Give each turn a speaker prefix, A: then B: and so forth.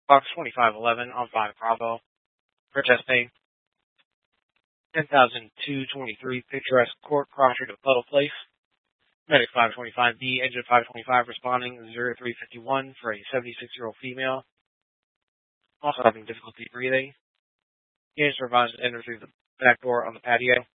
A: Box 2511 on 5 Bravo. Protest pay 10,223 Picturesque Court, Crossroad of Puddle Place. Medic 525B, Engine 525 responding 0351 for a 76-year-old female. Also having difficulty breathing. Units are advised to enter through the back door on the patio.